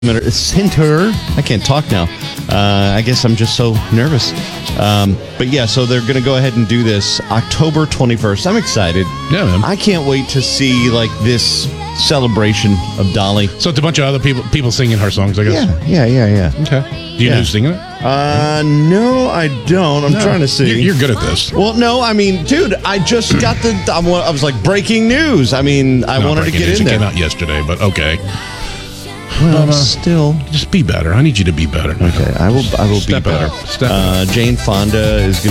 Center. I can't talk now. I guess I'm just so nervous. But yeah, so they're going to go ahead and do this October 21st. I'm excited. Yeah, man. I can't wait to see like this celebration of Dolly. So it's a bunch of other people singing her songs, I guess. Yeah. Okay. Do you know who's singing it? No, I don't. I'm trying to see. You're good at this. Well, no, I mean, dude, I just got I was like, breaking news. I mean, I wanted to get in there. It came out yesterday, but okay. Well, still, just be better. I need you to be better. Okay, I will be better. Step up. Jane Fonda is going